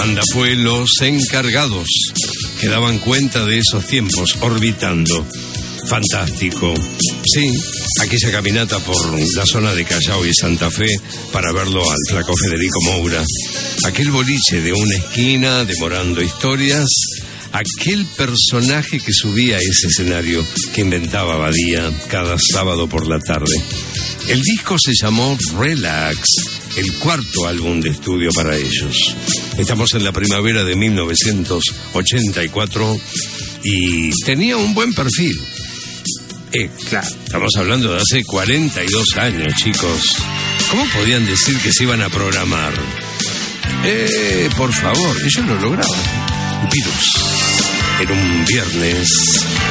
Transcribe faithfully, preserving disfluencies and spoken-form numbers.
banda fue Los Encargados, que daban cuenta de esos tiempos, Orbitando. Fantástico. Sí, aquella caminata por la zona de Callao y Santa Fe para verlo al flaco Federico Moura. Aquel boliche de una esquina demorando historias. Aquel personaje que subía a ese escenario que inventaba Badía cada sábado por la tarde. El disco se llamó Relax, el cuarto álbum de estudio para ellos. Estamos en la primavera de mil novecientos ochenta y cuatro y tenía un buen perfil. Eh, claro, estamos hablando de hace cuarenta y dos años, chicos. ¿Cómo podían decir que se iban a programar? Eh, por favor, ellos lo lograban. Virus. En un viernes